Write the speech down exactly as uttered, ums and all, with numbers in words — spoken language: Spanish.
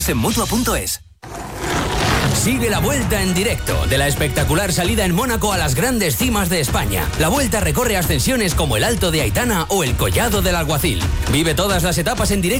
en Mutua punto es. Sigue la Vuelta en directo de la espectacular salida en Mónaco a las grandes cimas de España. La Vuelta recorre ascensiones como el Alto de Aitana o el Collado del Alguacil. Vive todas las etapas en directo